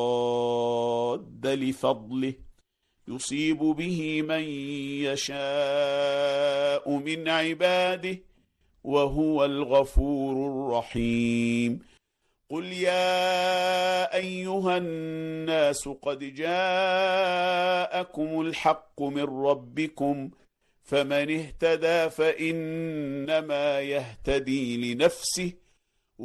راد لفضله يصيب به من يشاء من عباده وهو الغفور الرحيم. قل يا أيها الناس قد جاءكم الحق من ربكم فمن اهتدى فإنما يهتدي لنفسه